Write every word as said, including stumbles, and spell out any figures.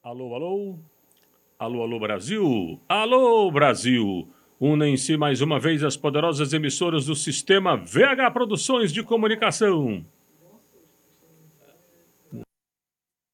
Alô, alô? Alô, alô, Brasil? Alô, Brasil! Unem-se mais uma vez as poderosas emissoras do Sistema V H Produções de Comunicação.